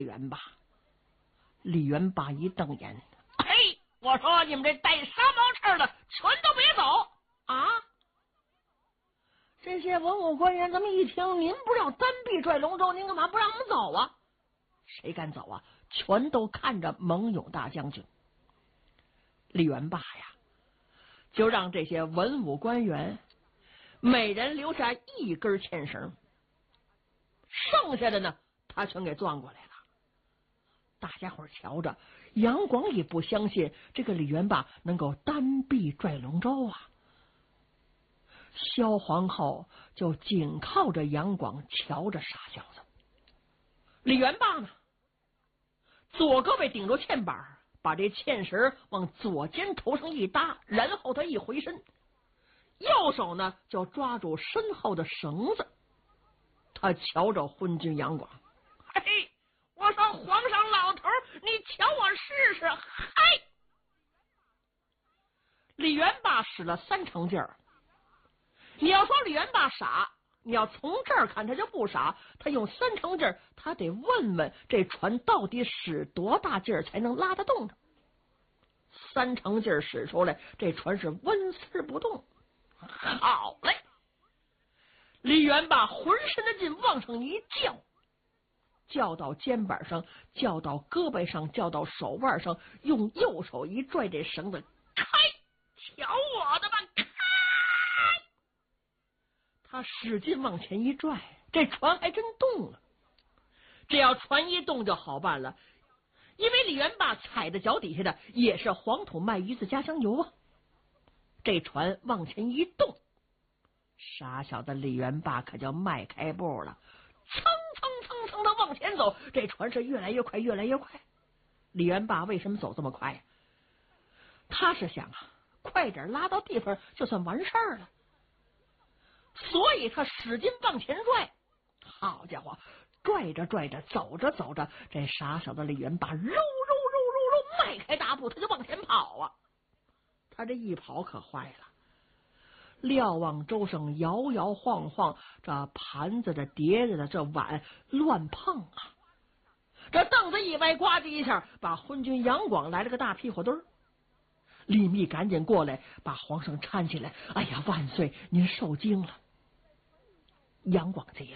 元霸。李元霸一瞪眼， 嘿，我说你们这带沙毛翅的全都别走啊！ 这些文武官员这么一听，您不是要单臂拽龙舟，您干嘛不让我们走啊？谁敢走啊？全都看着蒙勇大将军。李元霸呀，就让这些文武官员每人留下一根牵绳，剩下的呢，他全给攥过来了。大家伙瞧着，杨广也不相信这个李元霸能够单臂拽龙舟啊。萧皇后就紧靠着杨广，瞧着傻小子。李元霸呢，左胳膊顶住欠板，把这欠绳往左肩头上一搭，然后他一回身，右手呢就抓住身后的绳子。他瞧着昏君杨广， 嘿，我说皇上老头，你瞧我试试。嗨！ 李元霸使了3成劲儿。你要说李元霸傻，你要从这儿看他就不傻。他用3成劲儿，他得问问这船到底使多大劲儿才能拉得动它。3成劲儿使出来，这船是纹丝不动。好嘞！李元霸浑身的劲往上一叫，叫到肩膀上，叫到胳膊上，叫到手腕上，用右手一拽这绳子， 开！瞧我的吧，开！ 他使劲往前一拽，这船还真动了。只要船一动就好办了，因为李元霸踩在脚底下的也是黄土卖鱼子家乡油啊。这船往前一动，傻小子李元霸可就迈开步了，蹭蹭蹭蹭的往前走，这船是越来越快，越来越快。李元霸为什么走这么快呀？他是想啊，快点拉到地方就算完事儿了，所以他使劲往前拽。好家伙，拽着拽着，走着走着，这傻小子李元霸肉迈开大步，他就往前跑啊。他这一跑可坏了，瞭望舟上摇摇晃晃，这盘子的碟子的这碗乱碰啊，这凳子一歪，呱唧一下把昏君杨广来了个大屁股墩儿。李密赶紧过来把皇上搀起来，哎呀，万岁，您受惊了。杨广急了，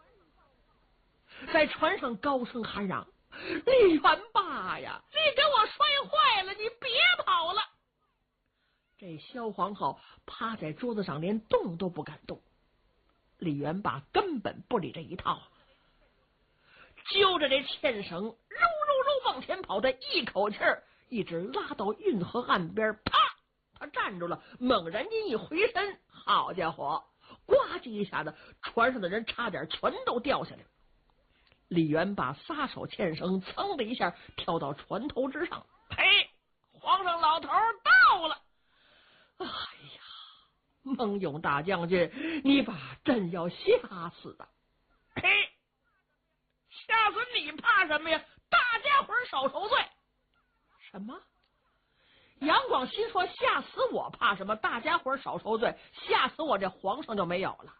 在船上高声喊嚷，李元霸呀， 你给我摔坏了，你别跑了。 这萧皇后趴在桌子上连动都不敢动。李元霸根本不理这一套，揪着这牵绳往前跑，的一口气儿一直拉到运河岸边，啪，他站住了，猛然间一回身，好家伙，呱唧一下子，船上的人差点全都掉下来。李元霸撒手牵绳，噌的一下跳到船头之上。 嘿，皇上老头到了！ 哎呀，蒙勇大将军，你把朕要吓死啊！ 嘿，吓死你怕什么呀？大家伙少受罪。 什么？杨广心说吓死我怕什么？大家伙少受罪，吓死我这皇上就没有了。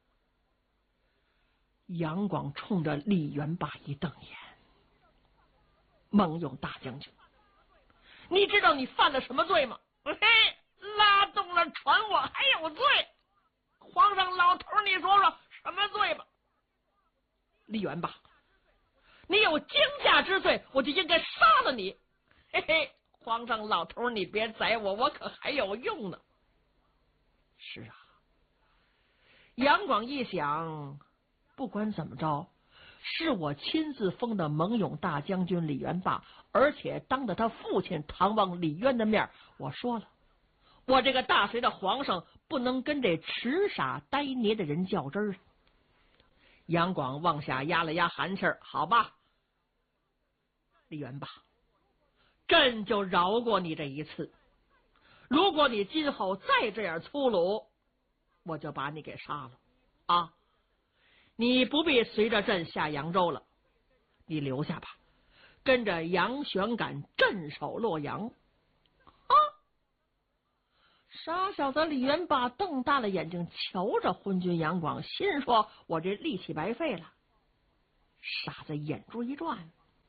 杨广冲着李元霸一瞪眼，蒙勇大将军，你知道你犯了什么罪吗？ 嘿，拉动了船，我还有罪。皇上老头，你说说什么罪吧？ 李元霸，你有惊驾之罪，我就应该杀了你。 嘿嘿，皇上老头，你别宰我，我可还有用呢。 是啊，杨广一想，不管怎么着，是我亲自封的蒙勇大将军李元霸，而且当着他父亲唐王李渊的面，我说了，我这个大隋的皇上不能跟这痴傻呆捏的人较真儿。杨广往下压了压寒气儿，好吧，李元霸，朕就饶过你这一次。如果你今后再这样粗鲁，我就把你给杀了啊！你不必随着朕下扬州了，你留下吧，跟着杨玄感镇守洛阳。啊！傻小子李元霸瞪大了眼睛瞧着昏君杨广，心说我这力气白费了。傻子眼珠一转，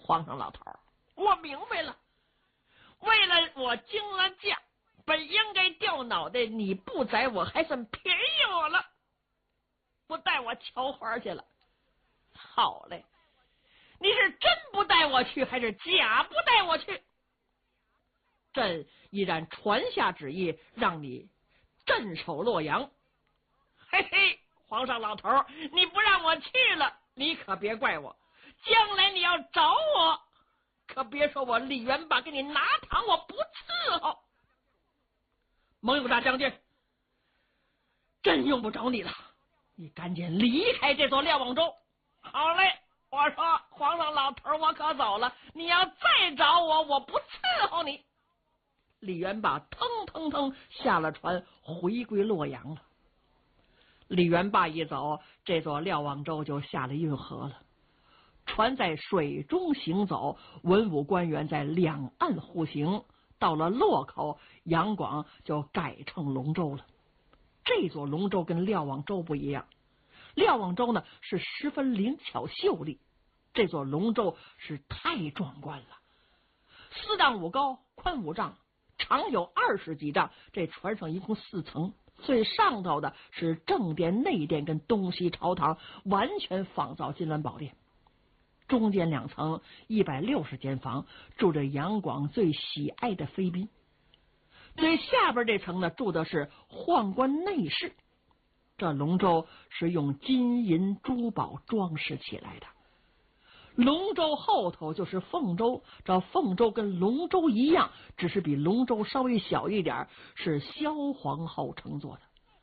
皇上老头，我明白了，为了我惊了驾，本应该掉脑袋，你不宰我还算便宜我了，不带我瞧花去了。好嘞，你是真不带我去还是假不带我去？朕依然传下旨意，让你镇守洛阳。嘿嘿，皇上老头，你不让我去了，你可别怪我，将来你要找我，可别说我李元霸给你拿糖，我不伺候。蒙岫大将军，朕用不着你了，你赶紧离开这座瞭望州。好嘞，我说皇上老头，我可走了，你要再找我，我不伺候你。李元霸腾腾腾下了船，回归洛阳了。李元霸一走，这座瞭望州就下了运河了。船在水中行走，文武官员在两岸互行。到了洛口，杨广就改称龙州了。这座龙州跟瞭望州不一样，瞭望州呢是十分灵巧秀丽，这座龙州是太壮观了。四丈五高，宽5丈，长有20几丈。这船上一共4层，最上头的是正殿、内殿跟东西朝堂，完全仿造金銮宝殿。中间2层160间房，住着杨广最喜爱的妃嫔。最下边这层呢，住的是宦官内侍。这龙舟是用金银珠宝装饰起来的。龙舟后头就是凤舟，这凤舟跟龙舟一样，只是比龙舟稍微小一点，是萧皇后乘坐的。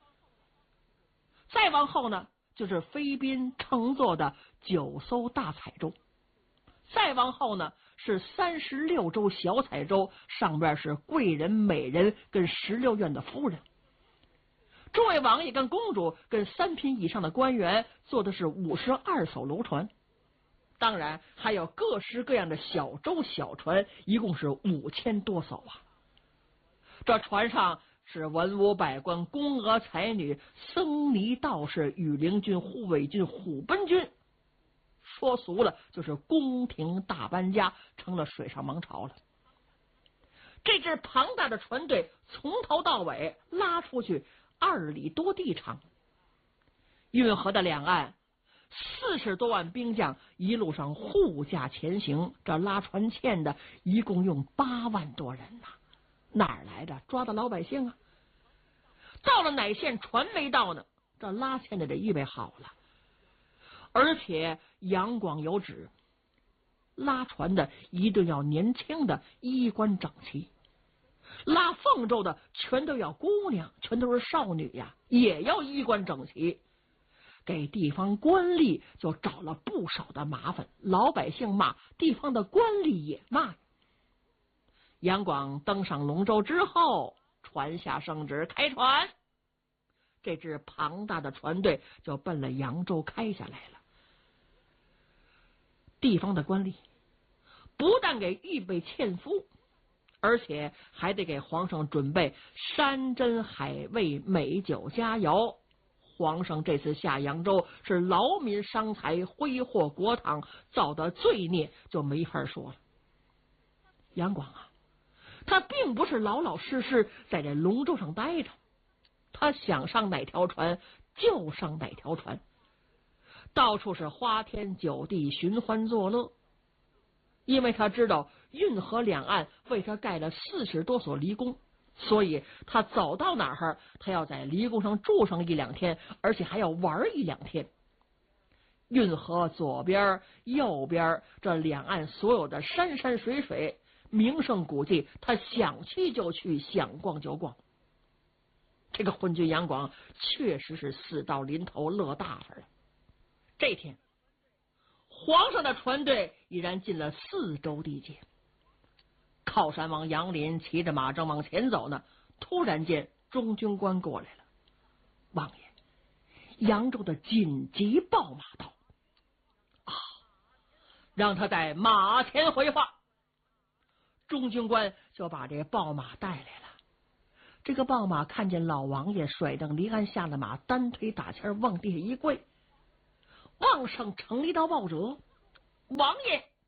再往后呢，就是妃嫔乘坐的9艘大彩舟，再往后呢是36舟小彩舟，上边是贵人、美人跟16院的夫人。诸位王爷跟公主跟3品以上的官员坐的是52艘楼船，当然还有各式各样的小舟小船，一共是5000多艘啊。这船上是文武百官、宫娥才女、僧尼道士、羽林军、护卫军、虎贲军，说俗了就是宫廷大搬家，成了水上王朝了。这支庞大的船队从头到尾拉出去2里多地长，运河的两岸40多万兵将一路上护驾前行，这拉船欠的一共用8万多人呐，哪儿来的？抓的老百姓啊！到了哪县船没到呢，这拉欠的得预备好了。而且杨广有旨，拉船的一定要年轻的，衣冠整齐；拉凤舟的全都要姑娘，全都是少女呀，也要衣冠整齐。给地方官吏就找了不少的麻烦，老百姓骂，地方的官吏也骂。杨广登上龙舟之后，传下圣旨，开船。这支庞大的船队就奔了扬州开下来了。地方的官吏不但给预备纤夫，而且还得给皇上准备山珍海味、美酒佳肴。皇上这次下扬州是劳民伤财，挥霍国帑，造的罪孽就没法说了。杨广啊，他并不是老老实实在这龙舟上待着，他想上哪条船就上哪条船，到处是花天酒地，寻欢作乐。因为他知道运河两岸为他盖了40多所离宫，所以他走到哪儿，他要在离宫上住上1-2天，而且还要玩1-2天。运河左边、右边这两岸所有的山山水水、名胜古迹，他想去就去，想逛就逛。这个昏君杨广确实是死到临头，乐大发了。这天，皇上的船队已然进了4州地界。靠山王杨林骑着马正往前走呢，突然间中军官过来了：“王爷，扬州的紧急报马到啊，让他在马前回话。”中军官就把这报马带来了。这个报马看见老王爷甩蹬离鞍下了马，单腿打前往地下一跪，往上呈了一道报折：“王爷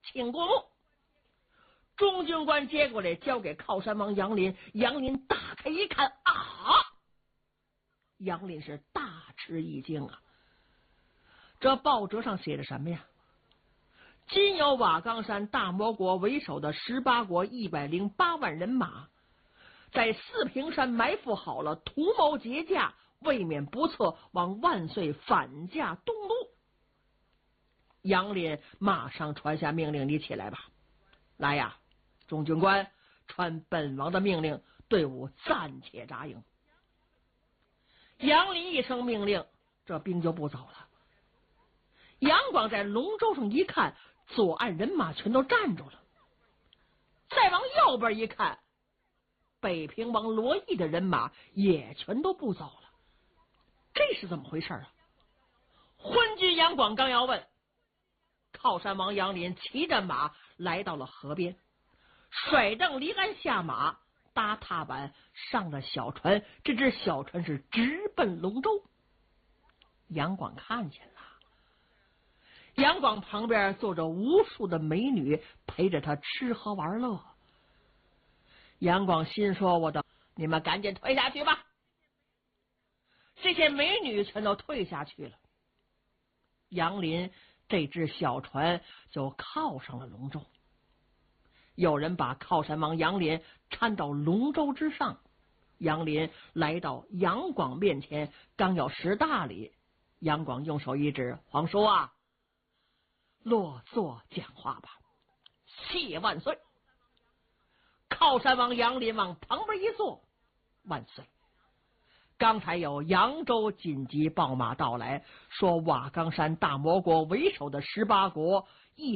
请过目。中军官接过来，交给靠山王杨林。杨林打开一看，啊！杨林是大吃一惊啊！这报纸上写着什么呀？今有瓦岗山大魔国为首的18国108万人马，在四平山埋伏好了，图谋劫驾，未免不测，往万岁反驾东路。杨林马上传下命令：你起来吧，来呀！中军官，传本王的命令，队伍暂且扎营。杨林一声命令，这兵就不走了。杨广在龙舟上一看，左岸人马全都站住了。再往右边一看，北平王罗毅的人马也全都不走了。这是怎么回事啊？昏君杨广刚要问，靠山王杨林骑着马来到了河边，甩蹬离岸下马，搭踏板上了小船。这只小船是直奔龙舟。杨广看见了，杨广旁边坐着无数的美女，陪着他吃喝玩乐。杨广心说：你们赶紧退下去吧。这些美女全都退下去了。杨林这只小船就靠上了龙舟。有人把靠山王杨林搀到龙舟之上。杨林来到杨广面前，刚要识大礼，杨广用手一指：皇叔啊，落座讲话吧，谢万岁。靠山王杨林往旁边一坐：万岁，刚才有扬州紧急报马到来，说瓦岗山大魔国为首的18国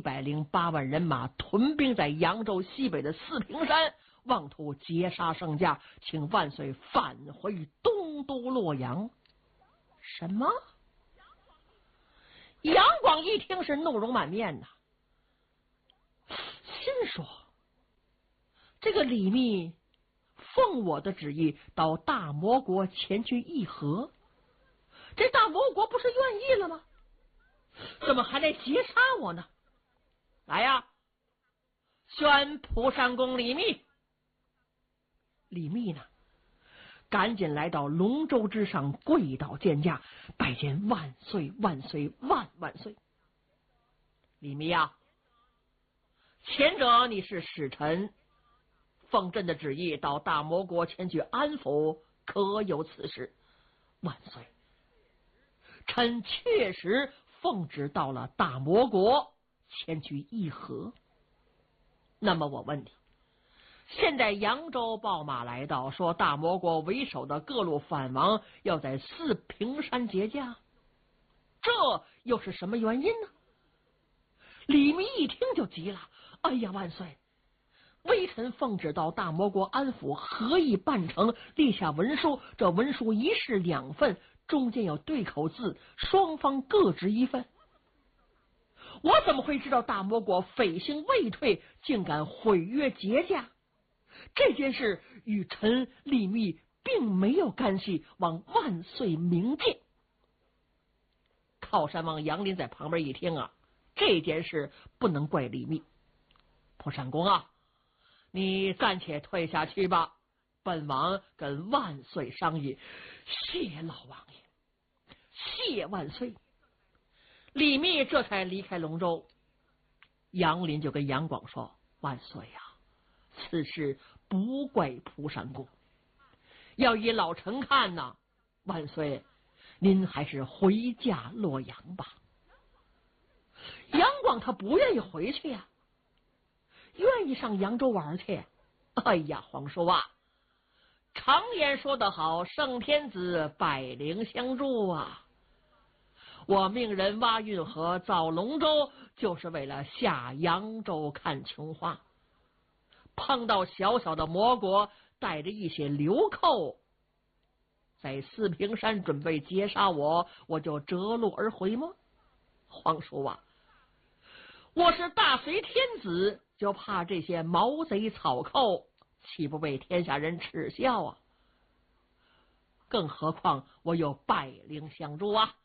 108万人马屯兵在扬州西北的四平山，妄图劫杀圣驾，请万岁返回东都洛阳。什么？杨广一听是怒容满面呐，心说：这个李密奉我的旨意到大魔国前去议和，这大魔国不是愿意了吗？怎么还来劫杀我呢？来呀，宣蒲山公李密。李密呢，赶紧来到龙舟之上，跪倒见驾，拜见万岁万岁万万岁。李密啊，前者你是使臣，奉朕的旨意到大魔国前去安抚，可有此事？万岁，臣确实奉旨到了大魔国前去议和。那么我问你，现在扬州报马来到，说大魔国为首的各路反王要在四平山劫驾，这又是什么原因呢？李密一听就急了：哎呀，万岁，微臣奉旨到大魔国安抚，合议办成，立下文书，这文书一式2份，中间有对口字，双方各执1份。我怎么会知道大魔国匪性未退，竟敢毁约劫驾？这件事与臣李密并没有干系，望万岁明鉴。靠山王杨林在旁边一听啊，这件事不能怪李密。蒲山公啊，你暂且退下去吧，本王跟万岁商议。谢老王爷，谢万岁。李密这才离开龙舟。杨林就跟杨广说：万岁呀，此事不怪蒲山公，要以老臣看呐，万岁您还是回驾洛阳吧。杨广他不愿意回去呀，愿意上扬州玩去。哎呀，皇叔啊，常言说得好，圣天子百灵相助啊。我命人挖运河造龙舟，就是为了下扬州看情况。碰到小小的魔国，带着一些流寇，在四平山准备劫杀我，我就折路而回吗？皇叔啊，我是大隋天子，就怕这些毛贼草寇，岂不被天下人耻笑啊？更何况我有百灵相助啊！